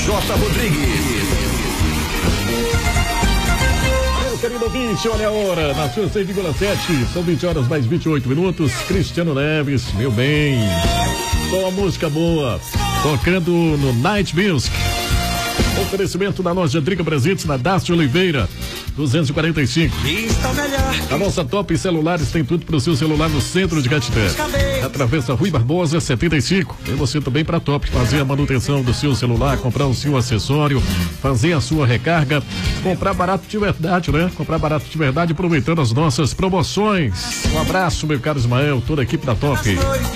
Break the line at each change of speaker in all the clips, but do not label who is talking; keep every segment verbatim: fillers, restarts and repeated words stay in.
J. Rodrigues.
Meu querido ouvinte, olha a hora, na sua cem vírgula sete, são vinte horas mais vinte e oito minutos. Cristiano Neves, meu bem, só música boa, tocando no Night Music. Oferecimento da loja Drica Brasitos, na Dácio Oliveira, duzentos e quarenta e cinco. A nossa Top Celulares tem tudo para o seu celular no centro de Caetité. Atravessa Rui Barbosa setenta e cinco. E você também para Top, fazer a manutenção do seu celular, comprar o seu acessório, fazer a sua recarga, comprar barato de verdade, né? Comprar barato de verdade, aproveitando as nossas promoções. Um abraço, meu caro Ismael, toda a equipe da Top.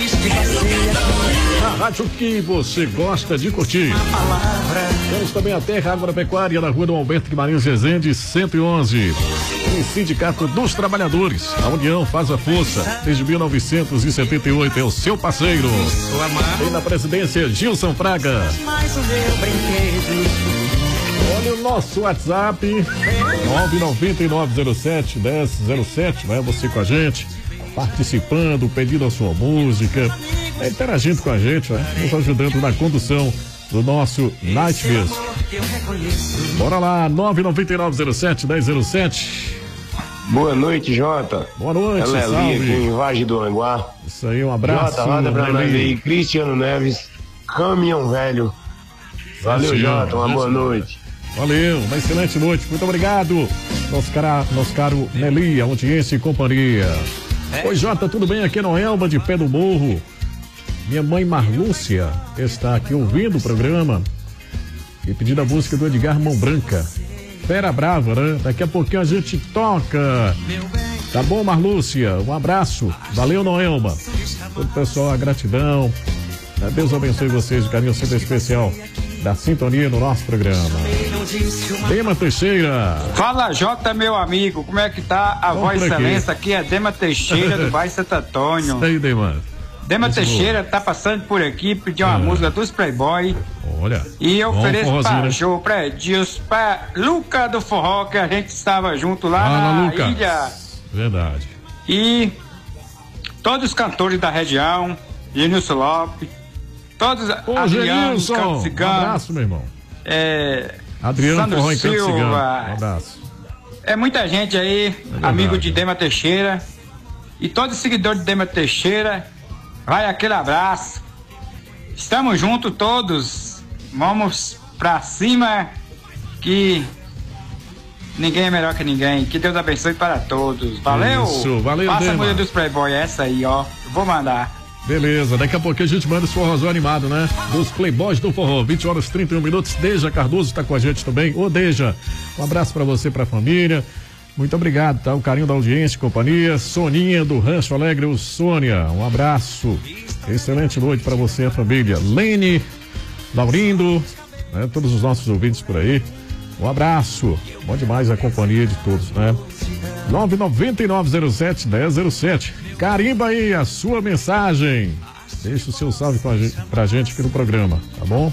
A rádio que você gosta de curtir. Temos também a Terra Agropecuária na rua do Alberto Guimarães Rezende, cento e onze. E Sindicato dos Trabalhadores. A União faz a força. Desde mil novecentos e setenta e oito é o seu parceiro. Tem na presidência Gilson Fraga. Olha o nosso WhatsApp. nove nove nove zero sete um zero zero sete. Vai você com a gente, participando, pedindo a sua música, é, interagindo com a gente, né? Nos ajudando na condução do nosso Night Music. Bora lá, nove nove nove zero sete um zero zero sete.
Boa noite, Jota.
Boa noite,
Ela é
salve.
aqui em Vargem do Anguá.
Isso aí, um abraço.
Jota, roda pra nós aí, Cristiano Neves, Caminhão Velho. Valeu,
Sim,
Jota, uma
sim,
boa
sim.
noite.
Valeu, uma excelente noite, muito obrigado. Nosso, cara, nosso caro Nelly, audiência e companhia. Oi, Jota, tudo bem? Aqui é Noelba, de Pé do Morro. Minha mãe Marlúcia está aqui ouvindo o programa e pedindo a música do Edgar Mão Branca. Fera Brava, né? Daqui a pouquinho a gente toca. Tá bom, Marlúcia? Um abraço. Valeu, Noelba. Todo o pessoal, a gratidão. Deus abençoe vocês, o carinho sempre especial da sintonia no nosso programa. Dema Teixeira.
Fala, Jota, meu amigo, como é que tá a
Vamos
voz
por aqui.
excelência? Aqui é Dema Teixeira, do bairro Santo Antônio.
Isso aí, Dema.
Dema
Isso
Teixeira tá passando por aqui, pediu uma
Ah.
música dos Playboy.
Olha.
E eu
bom
ofereço
forrozinho,
pra
né?
Jô, pra Edilson, pra Luca do Forró, que a gente estava junto lá
Fala,
na
Lucas.
ilha.
Verdade.
E todos os cantores da região, Genilson Lopes, todos,
Ô,
Adriano,
Genilson,
Canto
um
Cigano,
abraço, meu irmão.
é,
Adriano
Sandro
Forró em Canto Cigano. Um
Silva,
abraço.
é muita gente aí,
verdade.
amigo de Dema Teixeira. E todos os seguidores de Dema Teixeira, vai aquele abraço. Estamos juntos todos. Vamos pra cima, que ninguém é melhor que ninguém. Que Deus abençoe para todos. Valeu?
Isso, valeu,
Passa
Dema.
a música dos Playboy, essa aí, ó. Eu vou mandar.
Beleza, daqui a pouquinho a gente manda esse forrozão animado, né? Dos Playboys do Forró, vinte horas e trinta e um minutos. Deja Cardoso tá com a gente também. Ô, Deja, um abraço pra você, pra família. Muito obrigado, tá? O carinho da audiência e companhia. Soninha do Rancho Alegre, o Sônia, um abraço. Excelente noite pra você e a família. Lene, Laurindo, né? Todos os nossos ouvintes por aí. Um abraço. Bom demais a companhia de todos, né? nove nove nove zero sete um zero zero sete. Carimba aí a sua mensagem. Deixa o seu salve com a gente, pra gente aqui no programa, tá bom?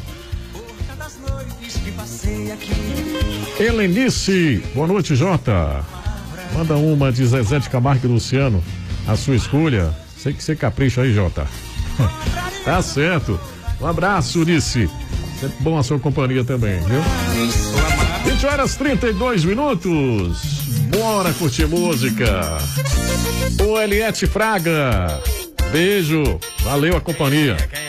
Helenice, boa noite, Jota. Manda uma de Zezé de Camargo e Luciano, a sua escolha. Sei que você capricha aí, Jota. Tá certo. Um abraço, Unice. Sempre bom a sua companhia também, viu? vinte horas e trinta e dois minutos. Bora curtir música. O Eliette Fraga. Beijo. Valeu a companhia.